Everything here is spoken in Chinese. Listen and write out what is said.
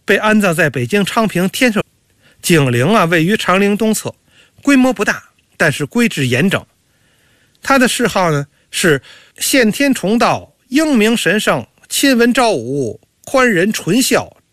被安葬在北京昌平天寿景陵位于长陵东侧，规模不大，但是规制严整。他的谥号呢是献天崇道，英明神圣，亲文昭武，宽仁纯孝，